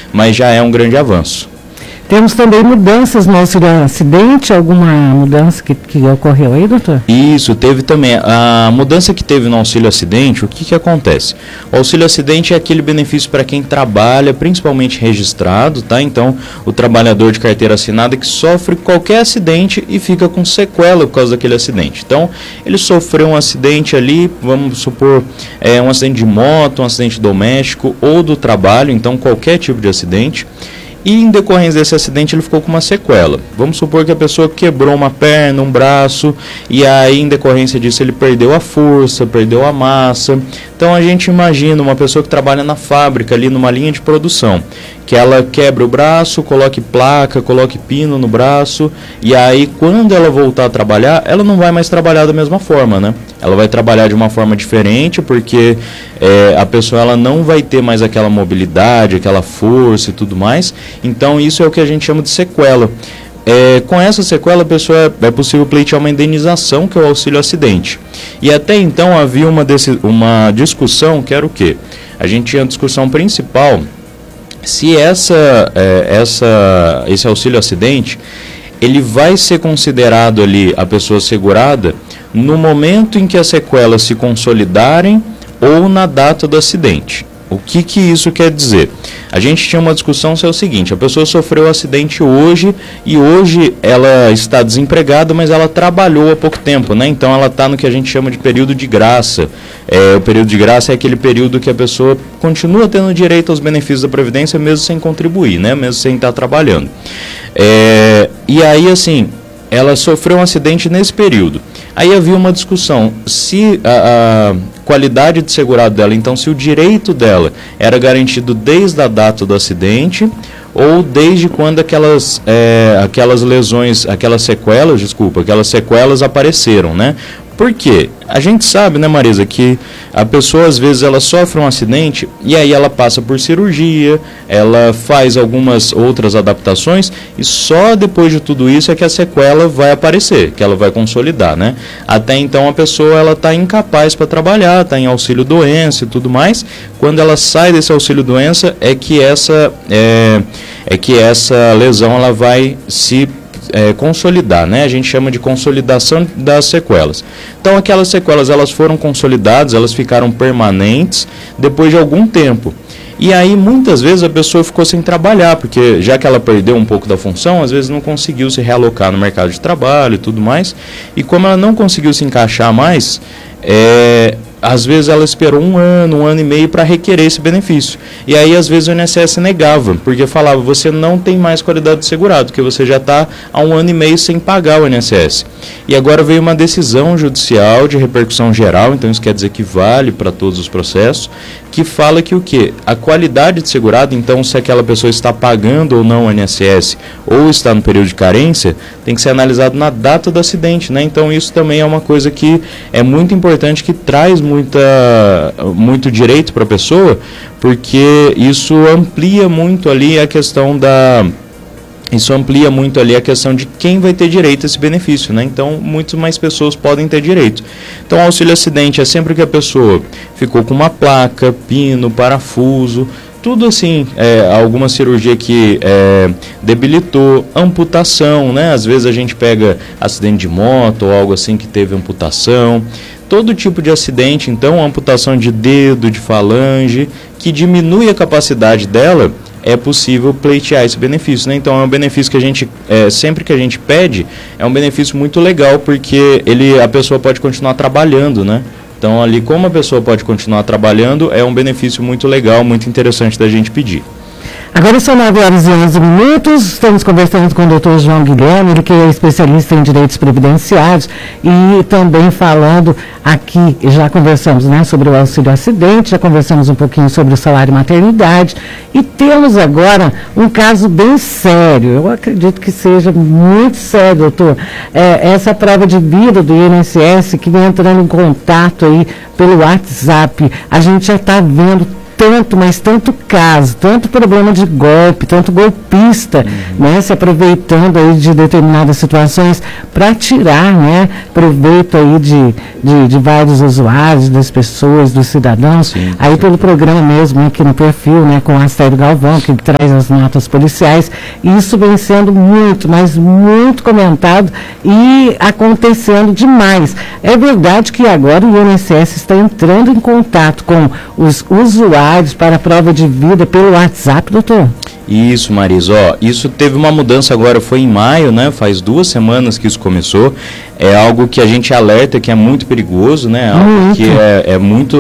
mas já é um grande avanço. Temos também mudanças no auxílio acidente, alguma mudança que ocorreu aí, doutor? Isso, teve também. A mudança que teve no auxílio acidente, o que acontece? O auxílio acidente é aquele benefício para quem trabalha, principalmente registrado, tá? Então, o trabalhador de carteira assinada que sofre qualquer acidente e fica com sequela por causa daquele acidente. Então, ele sofreu um acidente ali, vamos supor, um acidente de moto, um acidente doméstico ou do trabalho, então qualquer tipo de acidente. E em decorrência desse acidente ele ficou com uma sequela. Vamos supor que a pessoa quebrou uma perna, um braço, e aí em decorrência disso ele perdeu a força, perdeu a massa. Então a gente imagina uma pessoa que trabalha na fábrica, ali numa linha de produção, que ela quebra o braço, coloque placa, coloque pino no braço, e aí quando ela voltar a trabalhar, ela não vai mais trabalhar da mesma forma, né? Ela vai trabalhar de uma forma diferente, porque a pessoa ela não vai ter mais aquela mobilidade, aquela força e tudo mais. Então isso é o que a gente chama de sequela. Com essa sequela, a pessoa é possível pleitear uma indenização, que é o auxílio acidente. E até então havia uma discussão, que era o quê? A gente tinha a discussão principal se esse auxílio acidente, ele vai ser considerado ali a pessoa segurada no momento em que as sequelas se consolidarem ou na data do acidente. O que isso quer dizer? A gente tinha uma discussão se é o seguinte: a pessoa sofreu um acidente hoje e hoje ela está desempregada, mas ela trabalhou há pouco tempo, né? Então ela está no que a gente chama de período de graça. O período de graça é aquele período que a pessoa continua tendo direito aos benefícios da Previdência mesmo sem contribuir, né? Mesmo sem estar trabalhando. E aí, assim, ela sofreu um acidente nesse período. Aí havia uma discussão se a qualidade de segurado dela, então se o direito dela era garantido desde a data do acidente ou desde quando aquelas lesões, aquelas sequelas apareceram, né? Por quê? A gente sabe, né, Marisa, que a pessoa às vezes ela sofre um acidente e aí ela passa por cirurgia, ela faz algumas outras adaptações e só depois de tudo isso é que a sequela vai aparecer, que ela vai consolidar, né? Até então a pessoa ela está incapaz para trabalhar, está em auxílio doença e tudo mais. Quando ela sai desse auxílio doença é que essa lesão ela vai se consolidar, né? A gente chama de consolidação das sequelas. Então aquelas sequelas elas foram consolidadas, elas ficaram permanentes depois de algum tempo. E aí muitas vezes a pessoa ficou sem trabalhar, porque já que ela perdeu um pouco da função, às vezes não conseguiu se realocar no mercado de trabalho e tudo mais. E como ela não conseguiu se encaixar mais, às vezes ela esperou um ano e meio para requerer esse benefício. E aí às vezes o INSS negava, porque falava: você não tem mais qualidade de segurado, porque você já está há 1 ano e meio sem pagar o INSS. E agora veio uma decisão judicial de repercussão geral, então isso quer dizer que vale para todos os processos, que fala que o quê? A qualidade de segurado, então se aquela pessoa está pagando ou não o INSS ou está no período de carência, tem que ser analisado na data do acidente, né? Então isso também é uma coisa que é muito importante, que traz muito direito para a pessoa, porque isso amplia muito ali a questão de quem vai ter direito a esse benefício, né? Então, muitas mais pessoas podem ter direito. Então, o auxílio acidente é sempre que a pessoa ficou com uma placa, pino, parafuso, tudo assim, alguma cirurgia que debilitou, amputação, né? Às vezes a gente pega acidente de moto ou algo assim que teve amputação. Todo tipo de acidente, então, amputação de dedo, de falange, que diminui a capacidade dela, é possível pleitear esse benefício, né? Então é um benefício que a gente, sempre que a gente pede, é um benefício muito legal, porque a pessoa pode continuar trabalhando, né? Então ali, como a pessoa pode continuar trabalhando, é um benefício muito legal, muito interessante da gente pedir. Agora são 9h11, estamos conversando com o Dr. João Guilherme, ele que é especialista em direitos previdenciários, e também falando aqui, já conversamos, né, sobre o auxílio acidente, já conversamos um pouquinho sobre o salário maternidade, e temos agora um caso bem sério, eu acredito que seja muito sério, doutor, essa prova de vida do INSS que vem entrando em contato aí pelo WhatsApp. A gente já está vendo tanto, mas tanto caso, tanto problema de golpe, tanto golpista, né, se aproveitando aí de determinadas situações para tirar, né, proveito aí de vários usuários, das pessoas, dos cidadãos. Sim, aí pelo programa mesmo, aqui no perfil, né, com o Astério Galvão, que traz as notas policiais, isso vem sendo muito, mas muito comentado e acontecendo demais. É verdade que agora o INSS está entrando em contato com os usuários para a prova de vida pelo WhatsApp, doutor? Isso, Marisa, isso teve uma mudança agora, foi em maio, né? Faz 2 semanas que isso começou. É algo que a gente alerta que é muito perigoso, né? Algo que é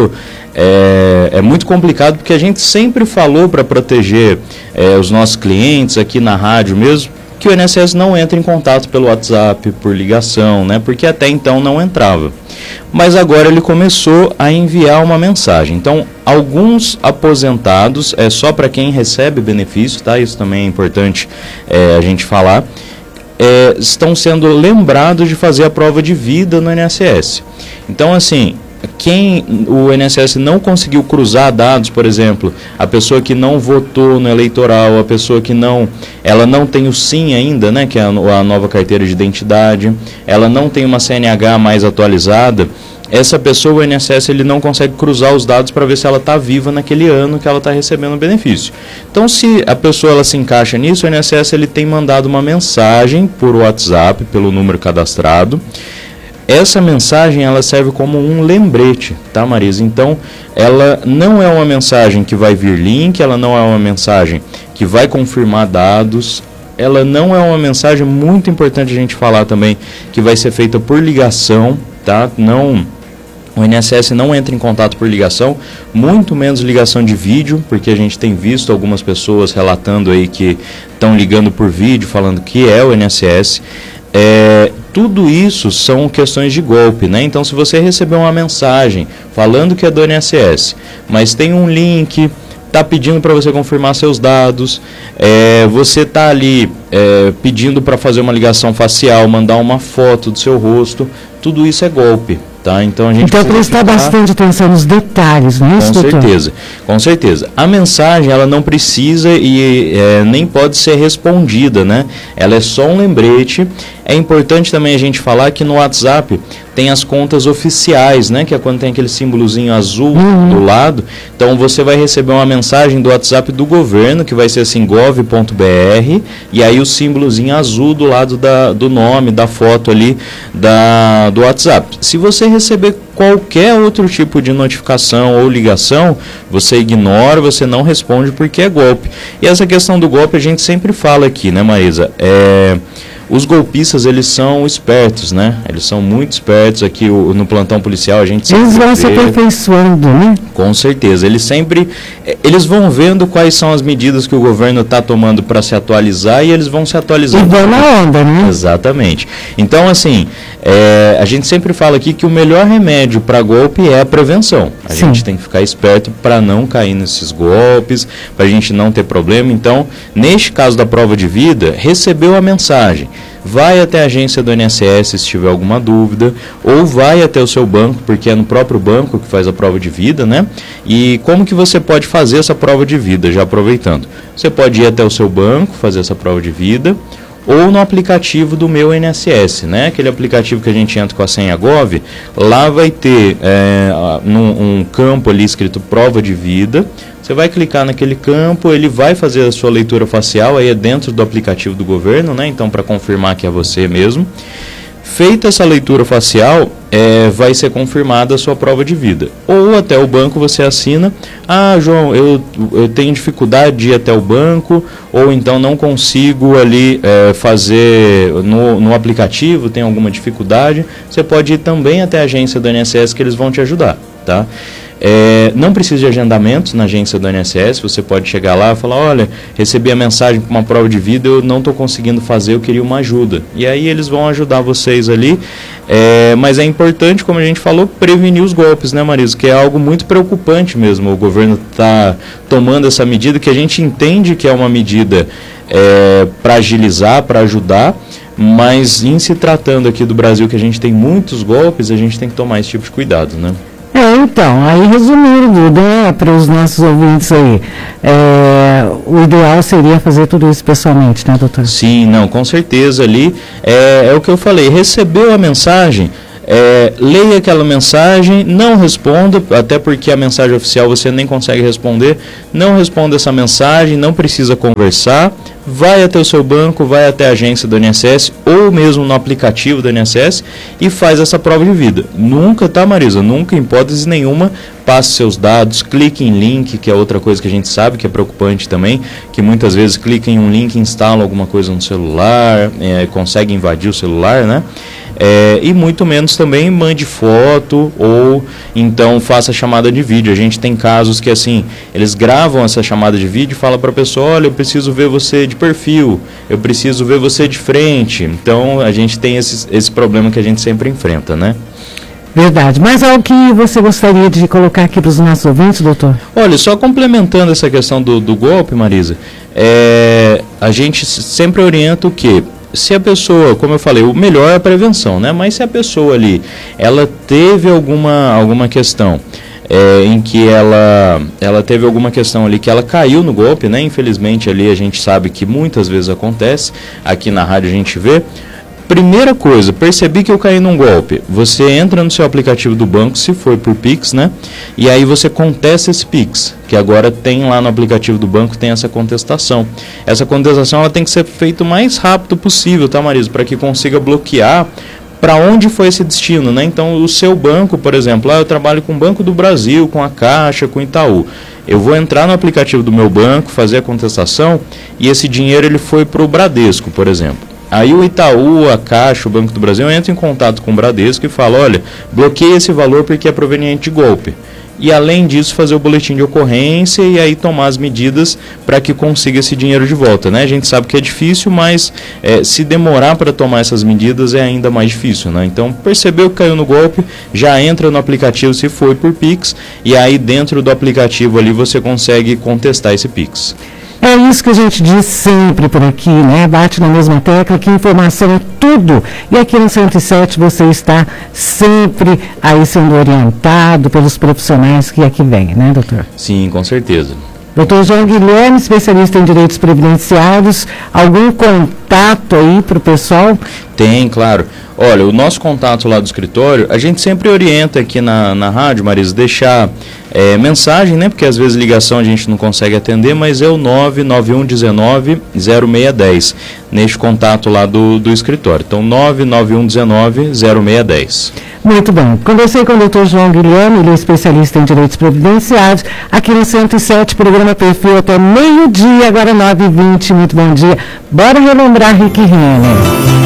muito complicado, porque a gente sempre falou para proteger os nossos clientes aqui na rádio mesmo, que o INSS não entra em contato pelo WhatsApp, por ligação, né? Porque até então não entrava. Mas agora ele começou a enviar uma mensagem. Então, alguns aposentados, é só para quem recebe benefício, tá? Isso também é importante a gente falar, estão sendo lembrados de fazer a prova de vida no INSS. Então, assim, quem o INSS não conseguiu cruzar dados, por exemplo, a pessoa que não votou no eleitoral, a pessoa que ela não tem o SIM ainda, né, que é a nova carteira de identidade, ela não tem uma CNH mais atualizada, essa pessoa, o INSS, ele não consegue cruzar os dados para ver se ela está viva naquele ano que ela está recebendo o benefício. Então, se a pessoa ela se encaixa nisso, o INSS ele tem mandado uma mensagem por WhatsApp, pelo número cadastrado. Essa mensagem ela serve como um lembrete, tá, Marisa? Então, ela não é uma mensagem que vai vir link, ela não é uma mensagem que vai confirmar dados, ela não é uma mensagem, muito importante a gente falar também, que vai ser feita por ligação, tá? O INSS não entra em contato por ligação, muito menos ligação de vídeo, porque a gente tem visto algumas pessoas relatando aí que estão ligando por vídeo, falando que é o INSS. Tudo isso são questões de golpe, né? Então, se você receber uma mensagem falando que é do INSS, mas tem um link, está pedindo para você confirmar seus dados, você está ali pedindo para fazer uma ligação facial, mandar uma foto do seu rosto, tudo isso é golpe. Tá? Então, prestar bastante atenção nos detalhes, não é isso, doutor? Com certeza. A mensagem, ela não precisa e nem pode ser respondida, né? Ela é só um lembrete. É importante também a gente falar que no WhatsApp tem as contas oficiais, né? Que é quando tem aquele símbolozinho azul do lado. Então, você vai receber uma mensagem do WhatsApp do governo, que vai ser assim, gov.br, e aí o símbolozinho azul do lado do nome, da foto ali do WhatsApp. Se você receber qualquer outro tipo de notificação ou ligação, você ignora, você não responde porque é golpe. E essa questão do golpe a gente sempre fala aqui, né, Marisa? Os golpistas, eles são espertos, né? Eles são muito espertos. Aqui no plantão policial a gente sempre vão se aperfeiçoando, né? Com certeza. Eles vão vendo quais são as medidas que o governo está tomando para se atualizar e eles vão se atualizando. E vão na onda, né? Exatamente. Então, assim, a gente sempre fala aqui que o melhor remédio para golpe é a prevenção. A gente tem que ficar esperto para não cair nesses golpes, para a gente não ter problema. Então, neste caso da prova de vida, recebeu a mensagem. Vai até a agência do INSS se tiver alguma dúvida, ou vai até o seu banco, porque é no próprio banco que faz a prova de vida, né? E como que você pode fazer essa prova de vida, já aproveitando? Você pode ir até o seu banco, fazer essa prova de vida, ou no aplicativo do Meu INSS, né? Aquele aplicativo que a gente entra com a senha Gov, lá vai ter um campo ali escrito prova de vida. Você vai clicar naquele campo, ele vai fazer a sua leitura facial, aí é dentro do aplicativo do governo, né? Então, para confirmar que é você mesmo. Feita essa leitura facial, vai ser confirmada a sua prova de vida. Ou até o banco você assina, João, eu tenho dificuldade de ir até o banco, ou então não consigo ali fazer no aplicativo, tem alguma dificuldade, você pode ir também até a agência do INSS que eles vão te ajudar, tá? Não precisa de agendamentos na agência do INSS, você pode chegar lá e falar, olha, recebi a mensagem para uma prova de vida, eu não estou conseguindo fazer, eu queria uma ajuda. E aí eles vão ajudar vocês ali, mas é importante, como a gente falou, prevenir os golpes, né, Marisa? Que é algo muito preocupante mesmo, o governo está tomando essa medida, que a gente entende que é uma medida para agilizar, para ajudar, mas em se tratando aqui do Brasil, que a gente tem muitos golpes, a gente tem que tomar esse tipo de cuidado, né? Então, aí resumindo, né, para os nossos ouvintes aí, o ideal seria fazer tudo isso pessoalmente, né, doutor? Sim, não, com certeza ali, é o que eu falei, recebeu a mensagem, leia aquela mensagem, não responda, até porque a mensagem oficial você nem consegue responder, não responda essa mensagem, não precisa conversar, vai até o seu banco, vai até a agência do INSS ou mesmo no aplicativo do INSS e faz essa prova de vida. Nunca, tá, Marisa? Nunca, em hipótese nenhuma, passe seus dados, clique em link, que é outra coisa que a gente sabe que é preocupante também, que muitas vezes clica em um link, instala alguma coisa no celular, consegue invadir o celular, né? E muito menos também mande foto ou então faça chamada de vídeo. A gente tem casos que assim, eles gravam essa chamada de vídeo e falam para a pessoa, olha, eu preciso ver você de perfil, eu preciso ver você de frente. Então a gente tem esse problema que a gente sempre enfrenta, né? Verdade. Mas algo que você gostaria de colocar aqui para os nossos ouvintes, doutor? Olha, só complementando essa questão do golpe, Marisa, a gente sempre orienta o quê? Se a pessoa, como eu falei, o melhor é a prevenção, né? Mas se a pessoa ali, ela teve alguma questão em que ela teve alguma questão ali que ela caiu no golpe, né? Infelizmente ali a gente sabe que muitas vezes acontece, aqui na rádio a gente vê. Primeira coisa, percebi que eu caí num golpe. Você entra no seu aplicativo do banco, se for por Pix, né? E aí você contesta esse Pix, que agora tem lá no aplicativo do banco, tem essa contestação. Essa contestação ela tem que ser feita o mais rápido possível, tá, Marisa? Para que consiga bloquear para onde foi esse destino, né? Então, o seu banco, por exemplo, eu trabalho com o Banco do Brasil, com a Caixa, com o Itaú. Eu vou entrar no aplicativo do meu banco, fazer a contestação e esse dinheiro ele foi para o Bradesco, por exemplo. Aí o Itaú, a Caixa, o Banco do Brasil entra em contato com o Bradesco e fala, olha, bloqueie esse valor porque é proveniente de golpe. E além disso fazer o boletim de ocorrência e aí tomar as medidas para que consiga esse dinheiro de volta, né? A gente sabe que é difícil, mas se demorar para tomar essas medidas é ainda mais difícil, né? Então percebeu que caiu no golpe, já entra no aplicativo se foi por Pix e aí dentro do aplicativo ali você consegue contestar esse Pix. É isso que a gente diz sempre por aqui, né? Bate na mesma tecla que informação é tudo. E aqui no 107 você está sempre aí sendo orientado pelos profissionais que aqui vêm, né, doutor? Sim, com certeza. Doutor João Guilherme, especialista em direitos previdenciários, algum contato aí para o pessoal? Tem, claro. Olha, o nosso contato lá do escritório, a gente sempre orienta aqui na rádio, Marisa, deixar mensagem, né? Porque às vezes ligação a gente não consegue atender, mas é o 99119-0610, neste contato lá do escritório. Então, 99119-0610. Muito bom. Conversei com o doutor João Guilherme, ele é especialista em direitos previdenciários, aqui no 107, programa Perfil até meio-dia, agora 9h20. Muito bom dia. Bora relembrar Rick Renner.